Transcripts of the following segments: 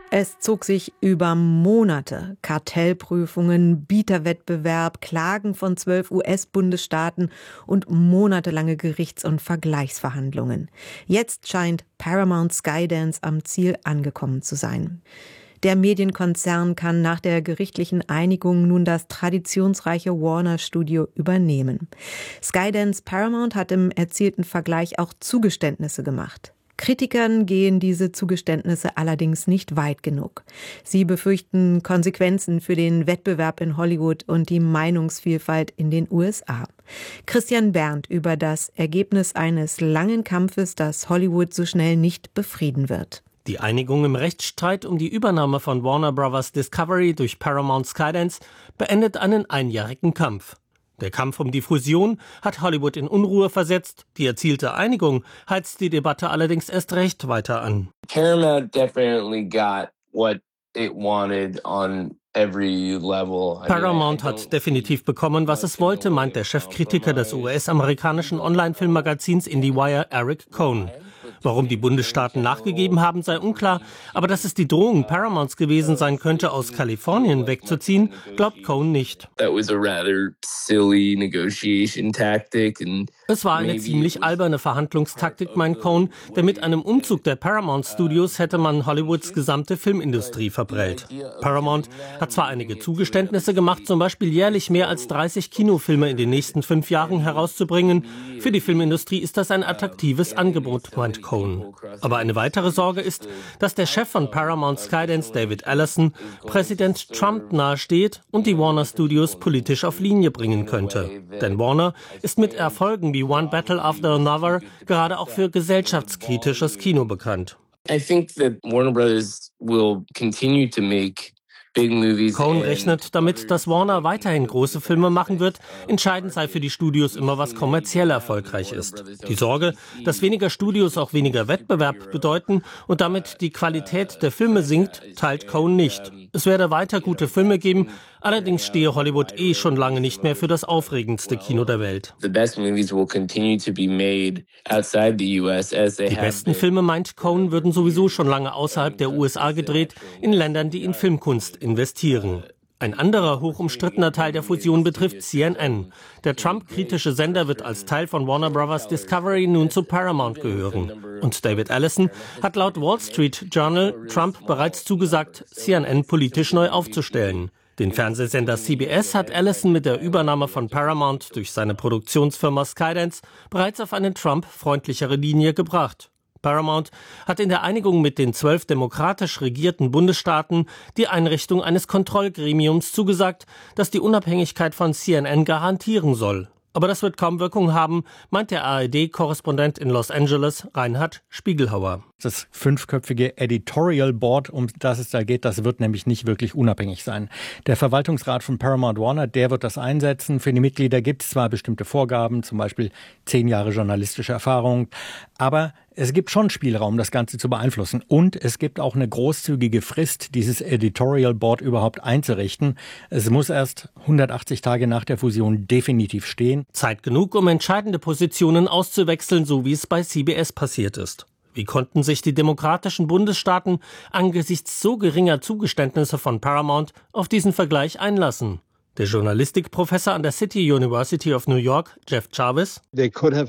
Es zog sich über Monate. Kartellprüfungen, Bieterwettbewerb, Klagen von 12 US-Bundesstaaten und monatelange Gerichts- und Vergleichsverhandlungen. Jetzt scheint Paramount Skydance am Ziel angekommen zu sein. Der Medienkonzern kann nach der gerichtlichen Einigung nun das traditionsreiche Warner-Studio übernehmen. Skydance Paramount hat im erzielten Vergleich auch Zugeständnisse gemacht. Kritikern gehen diese Zugeständnisse allerdings nicht weit genug. Sie befürchten Konsequenzen für den Wettbewerb in Hollywood und die Meinungsvielfalt in den USA. Christian Berndt über das Ergebnis eines langen Kampfes, das Hollywood so schnell nicht befrieden wird. Die Einigung im Rechtsstreit um die Übernahme von Warner Bros. Discovery durch Paramount Skydance beendet einen einjährigen Kampf. Der Kampf um die Fusion hat Hollywood in Unruhe versetzt. Die erzielte Einigung heizt die Debatte allerdings erst recht weiter an. Paramount definitely got what it wanted on every level. Paramount hat definitiv bekommen, was es wollte, meint der Chefkritiker des US-amerikanischen Online-Filmmagazins IndieWire, Eric Kohn. Warum die Bundesstaaten nachgegeben haben, sei unklar, aber dass es die Drohung Paramounts gewesen sein könnte, aus Kalifornien wegzuziehen, glaubt Kohn nicht. Es war eine ziemlich alberne Verhandlungstaktik, meint Kohn, denn mit einem Umzug der Paramount Studios hätte man Hollywoods gesamte Filmindustrie verprellt. Paramount hat zwar einige Zugeständnisse gemacht, zum Beispiel jährlich mehr als 30 Kinofilme in den nächsten 5 Jahren herauszubringen. Für die Filmindustrie ist das ein attraktives Angebot, meint Kohn. Aber eine weitere Sorge ist, dass der Chef von Paramount Skydance, David Ellison, Präsident Trump nahesteht und die Warner Studios politisch auf Linie bringen könnte. Denn Warner ist mit Erfolgen wie One Battle After Another gerade auch für gesellschaftskritisches Kino bekannt. I think that Warner Brothers will continue to make Kohn rechnet damit, dass Warner weiterhin große Filme machen wird. Entscheidend sei für die Studios immer, was kommerziell erfolgreich ist. Die Sorge, dass weniger Studios auch weniger Wettbewerb bedeuten und damit die Qualität der Filme sinkt, teilt Kohn nicht. Es werde weiter gute Filme geben, allerdings stehe Hollywood schon lange nicht mehr für das aufregendste Kino der Welt. Die besten Filme, meint Kohn, würden sowieso schon lange außerhalb der USA gedreht, in Ländern, die in Filmkunst investieren. Ein anderer hoch umstrittener Teil der Fusion betrifft CNN. Der Trump-kritische Sender wird als Teil von Warner Bros. Discovery nun zu Paramount gehören. Und David Ellison hat laut Wall Street Journal Trump bereits zugesagt, CNN politisch neu aufzustellen. Den Fernsehsender CBS hat Ellison mit der Übernahme von Paramount durch seine Produktionsfirma Skydance bereits auf eine Trump-freundlichere Linie gebracht. Paramount hat in der Einigung mit den 12 demokratisch regierten Bundesstaaten die Einrichtung eines Kontrollgremiums zugesagt, das die Unabhängigkeit von CNN garantieren soll. Aber das wird kaum Wirkung haben, meint der ARD-Korrespondent in Los Angeles, Reinhard Spiegelhauer. Das 5-köpfige Editorial Board, um das es da geht, das wird nämlich nicht wirklich unabhängig sein. Der Verwaltungsrat von Paramount Warner, der wird das einsetzen. Für die Mitglieder gibt es zwar bestimmte Vorgaben, zum Beispiel 10 Jahre journalistische Erfahrung, aber es gibt schon Spielraum, das Ganze zu beeinflussen. Und es gibt auch eine großzügige Frist, dieses Editorial Board überhaupt einzurichten. Es muss erst 180 Tage nach der Fusion definitiv stehen. Zeit genug, um entscheidende Positionen auszuwechseln, so wie es bei CBS passiert ist. Wie konnten sich die demokratischen Bundesstaaten angesichts so geringer Zugeständnisse von Paramount auf diesen Vergleich einlassen? Der Journalistikprofessor an der City University of New York, Jeff Jarvis: Sie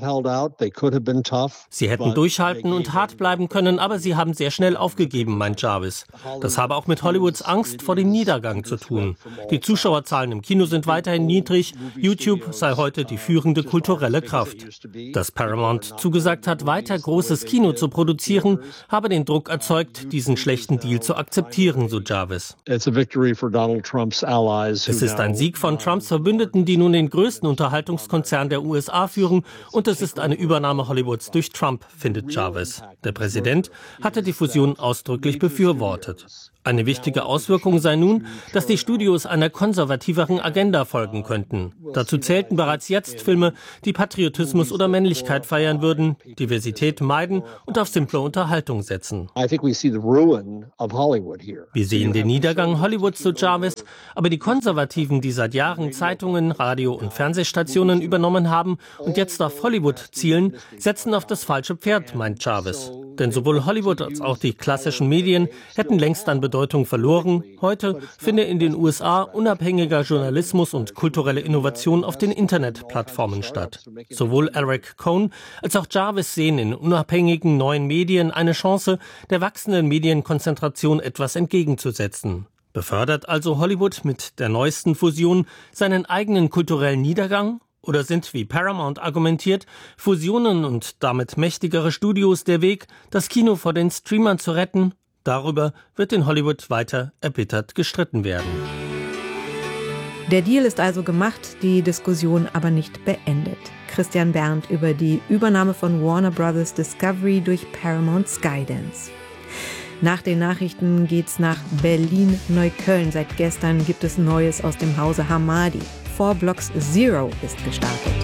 hätten durchhalten und hart bleiben können, aber sie haben sehr schnell aufgegeben, meint Jarvis. Das habe auch mit Hollywoods Angst vor dem Niedergang zu tun. Die Zuschauerzahlen im Kino sind weiterhin niedrig. YouTube sei heute die führende kulturelle Kraft. Dass Paramount zugesagt hat, weiter großes Kino zu produzieren, habe den Druck erzeugt, diesen schlechten Deal zu akzeptieren, so Jarvis. Es ist ein Sieg von Trumps Verbündeten, die nun den größten Unterhaltungskonzern der USA führen, und es ist eine Übernahme Hollywoods durch Trump, findet Jarvis. Der Präsident hatte die Fusion ausdrücklich befürwortet. Eine wichtige Auswirkung sei nun, dass die Studios einer konservativeren Agenda folgen könnten. Dazu zählten bereits jetzt Filme, die Patriotismus oder Männlichkeit feiern würden, Diversität meiden und auf simple Unterhaltung setzen. Wir sehen den Niedergang Hollywoods, so Jarvis, aber die Konservativen, die seit Jahren Zeitungen, Radio- und Fernsehstationen übernommen haben und jetzt auf Hollywood zielen, setzen auf das falsche Pferd, meint Jarvis. Denn sowohl Hollywood als auch die klassischen Medien hätten längst an Bedeutung verloren. Heute finde in den USA unabhängiger Journalismus und kulturelle Innovation auf den Internetplattformen statt. Sowohl Eric Kohn als auch Jarvis sehen in unabhängigen neuen Medien eine Chance, der wachsenden Medienkonzentration etwas entgegenzusetzen. Befördert also Hollywood mit der neuesten Fusion seinen eigenen kulturellen Niedergang? Oder sind, wie Paramount argumentiert, Fusionen und damit mächtigere Studios der Weg, das Kino vor den Streamern zu retten? Darüber wird in Hollywood weiter erbittert gestritten werden. Der Deal ist also gemacht, die Diskussion aber nicht beendet. Christian Berndt über die Übernahme von Warner Bros. Discovery durch Paramount Skydance. Nach den Nachrichten geht's nach Berlin-Neukölln. Seit gestern gibt es Neues aus dem Hause Hamadi. 4 Blocks Zero ist gestartet.